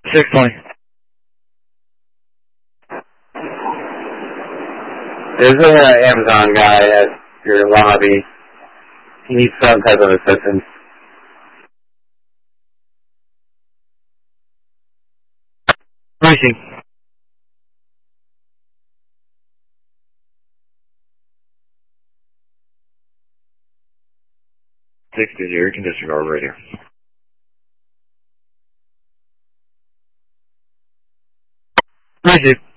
620. There's an Amazon guy at your lobby. He needs some type of assistance. Racing. Air conditioner operator. Racing.